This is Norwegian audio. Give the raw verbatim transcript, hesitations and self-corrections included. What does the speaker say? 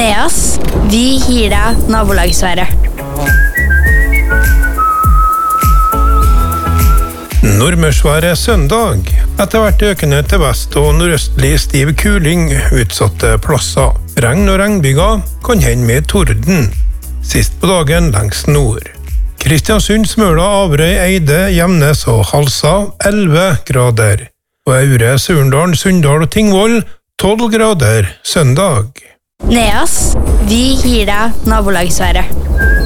Neas, vi gir deg nabolagsværet. Nordmørsværet søndag. Etter hvert økende til vest og nordøstlig stiv kuling utsatte plasser. Regn og regnbyger kan hende med torden. Sist på dagen lengst nord. Kristiansund, Smøla, Averøy, Eide, Gjemnes og Halsa elleve grader. Og Aure, Surndalen, Sunndal og Tingvoll tolv grader søndag. Neas, vi gir deg nabolagsværet.